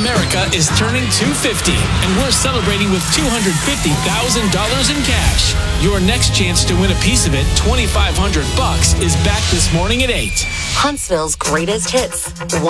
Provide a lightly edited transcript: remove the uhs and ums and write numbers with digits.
America is turning 250, and we're celebrating with $250,000 in cash. Your next chance to win a piece of it, $2,500, is back this morning at 8. Huntsville's greatest hits.